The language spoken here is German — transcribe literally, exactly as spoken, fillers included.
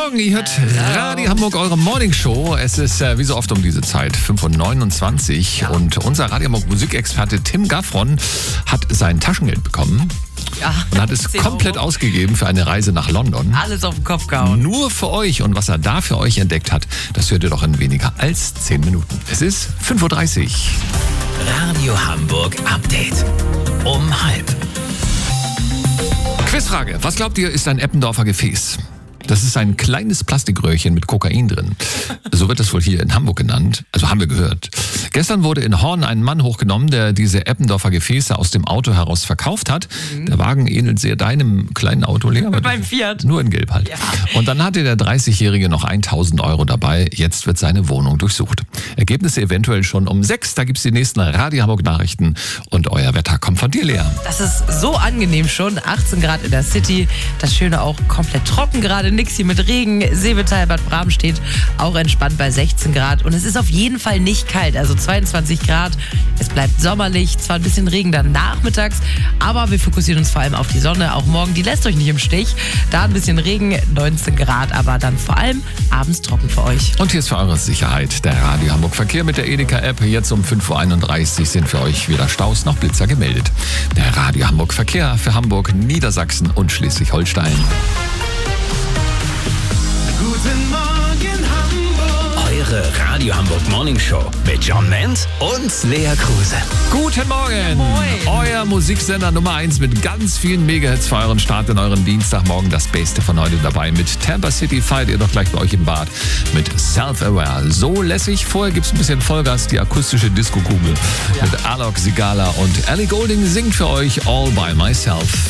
Morgen, ihr hört Radio Hamburg, eure Morning Show. Es ist äh, wie so oft um diese Zeit, fünf Uhr neunundzwanzig. Ja. Und unser Radio Hamburg Musikexperte Tim Gaffron hat sein Taschengeld bekommen. Ja, und hat es komplett Euro ausgegeben für eine Reise nach London. Alles auf den Kopf gehauen. Nur für euch. Und was er da für euch entdeckt hat, das hört ihr doch in weniger als zehn Minuten. Es ist fünf Uhr dreißig. Radio Hamburg Update. Um halb. Quizfrage. Was glaubt ihr, ist ein Eppendorfer Gefäß? Das ist ein kleines Plastikröhrchen mit Kokain drin. So wird das wohl hier in Hamburg genannt. Also haben wir gehört. Gestern wurde in Horn ein Mann hochgenommen, der diese Eppendorfer Gefäße aus dem Auto heraus verkauft hat. Mhm. Der Wagen ähnelt sehr deinem kleinen Auto, Lea. Mit meinem Fiat. Nur in Gelb halt. Ja. Und dann hatte der dreißigjährige noch tausend Euro dabei. Jetzt wird seine Wohnung durchsucht. Ergebnisse eventuell schon um sechs. Da gibt's die nächsten Radio Hamburg Nachrichten. Und euer Wetter kommt von dir, Lea. Das ist so angenehm schon. achtzehn Grad in der City. Das Schöne auch komplett trocken gerade. Nix hier mit Regen. Seevetal Bad Bramstedt auch entspannt bei sechzehn Grad. Und es ist auf jeden Fall nicht kalt. Also zweiundzwanzig Grad. Es bleibt sommerlich. Zwar ein bisschen Regen dann nachmittags. Aber wir fokussieren uns vor allem auf die Sonne. Auch morgen, die lässt euch nicht im Stich. Da ein bisschen Regen, neunzehn Grad. Aber dann vor allem abends trocken für euch. Und hier ist für eure Sicherheit der Radio Hamburg Verkehr mit der Edeka-App. Jetzt um fünf Uhr einunddreißig sind für euch weder Staus noch Blitzer gemeldet. Der Radio Hamburg Verkehr für Hamburg, Niedersachsen und Schleswig-Holstein. Guten Morgen Hamburg. Eure Radio Hamburg Morning Show mit John Ment und Lea Kruse. Guten Morgen. Moin. Euer Musiksender Nummer eins mit ganz vielen Megahits für euren Start in euren Dienstagmorgen. Das Beste von heute dabei. Mit Tampa City feiert ihr doch gleich bei euch im Bad mit Self-Aware. So lässig. Vorher gibt's ein bisschen Vollgas, die akustische Disco-Kugel ja. mit Alok Sigala und Ellie Goulding singt für euch All By Myself.